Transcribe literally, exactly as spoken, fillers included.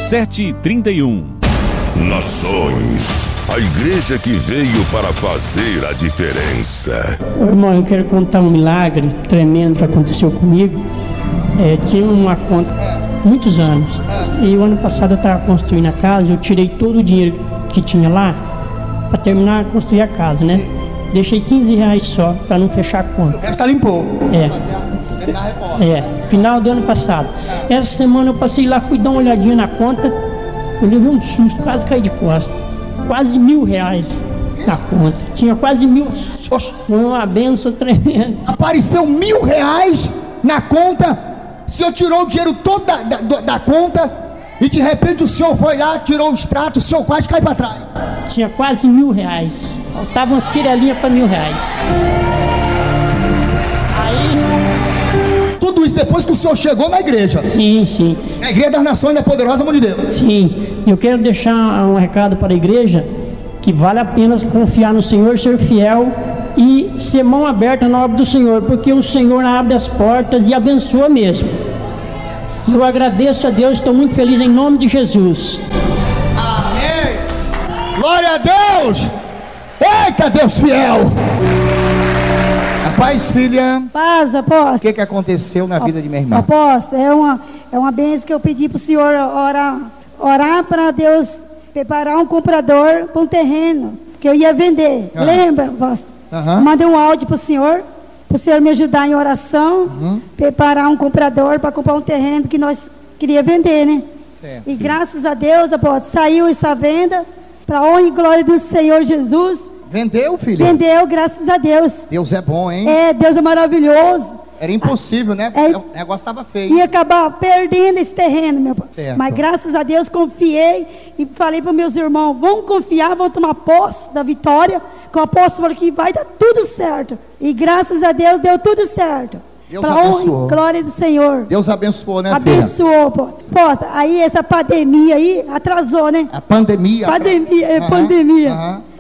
sete e trinta e um. Nações, a igreja que veio para fazer a diferença. Irmão, eu quero contar um milagre tremendo que aconteceu comigo. É, tinha uma conta muitos anos, e o ano passado eu estava construindo a casa. Eu tirei todo o dinheiro que tinha lá para terminar de construir a casa, né? Deixei quinze reais só para não fechar a conta. O resto tá limpou. É. É, final do ano passado. Essa semana eu passei lá, fui dar uma olhadinha na conta. Eu levei um susto, quase caí de costa. Quase mil reais na conta. Tinha quase mil. Foi uma benção tremenda. Apareceu mil reais na conta. O senhor tirou o dinheiro todo da, da, da conta e de repente o senhor foi lá, tirou o extrato, o senhor quase caiu para trás. Tinha quase mil reais. Faltavam umas quirelinhas para mil reais. Aí... Tudo isso depois que o senhor chegou na igreja. Sim, sim. Na igreja das nações da poderosa mão de Deus. Sim. Eu quero deixar um recado para a igreja que vale a pena confiar no Senhor, ser fiel e ser mão aberta na obra do Senhor, porque o Senhor abre as portas e abençoa mesmo. Eu agradeço a Deus, estou muito feliz em nome de Jesus. Amém. Glória a Deus. Eita, Deus fiel. Paz, filha. Paz, apóstolo. O que, que aconteceu na vida de minha irmã? Apóstolo, é uma, é uma bênção que eu pedi para o senhor orar, orar para Deus preparar um comprador para um terreno que eu ia vender. Uhum. Lembra, apóstolo? Uhum. Mandei um áudio para o senhor, para o senhor me ajudar em oração, uhum. preparar um comprador para comprar um terreno que nós queríamos vender, né? Certo. E graças a Deus, apóstolo, saiu essa venda para a honra e glória do Senhor Jesus. Vendeu, filho? Vendeu, graças a Deus. Deus é bom, hein? É, Deus é maravilhoso. Era impossível, né? É, o negócio estava feio. Ia acabar perdendo esse terreno, meu pai. Certo. Mas graças a Deus confiei e falei para meus irmãos, vamos confiar, vamos tomar posse da vitória. Que o apóstolo falou que vai dar tudo certo. E graças a Deus deu tudo certo. Deus pra abençoou. Honra, glória do Senhor. Deus abençoou, né, abençoou, filha? Abençoou, apóstolo. Aí essa pandemia aí atrasou, né? A pandemia. Pandemia, é uhum, pandemia. Uhum.